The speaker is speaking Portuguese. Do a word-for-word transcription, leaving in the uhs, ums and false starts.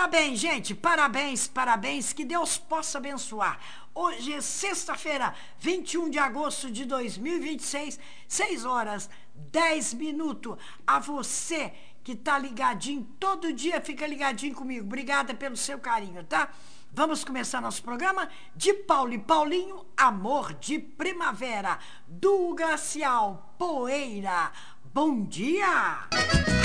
Parabéns, gente, parabéns, parabéns, que Deus possa abençoar. Hoje é sexta-feira, vinte e um de agosto de dois mil e vinte e seis, seis horas, dez minutos. A você que tá ligadinho, todo dia fica ligadinho comigo. Obrigada pelo seu carinho, tá? Vamos começar nosso programa de Paulo e Paulinho, Amor de Primavera, do Glacial Poeira. Bom dia!